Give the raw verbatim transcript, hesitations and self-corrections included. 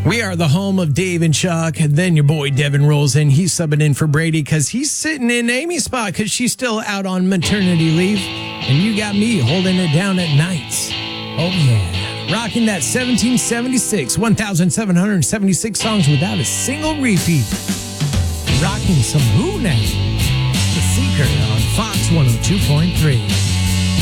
We are the home of Dave and Chuck. Then your boy Devin rolls in. He's subbing in for Brady because he's sitting in Amy's spot because she's still out on maternity leave. And you got me holding it down at nights. Oh, yeah. Rocking that seventeen seventy-six, one thousand seven hundred seventy-six songs without a single repeat. Rocking some Who now. The Seeker on Fox one oh two point three.